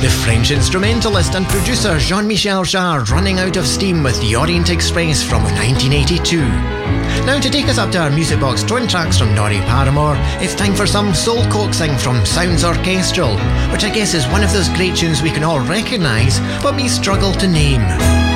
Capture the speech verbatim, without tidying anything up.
The French instrumentalist and producer Jean-Michel Jarre running out of steam with the Orient Express from nineteen eighty-two. Now to take us up to our music box twin tracks from Norrie Paramore, it's time for some soul coaxing from Sounds Orchestral, which I guess is one of those great tunes we can all recognise, but we struggle to name.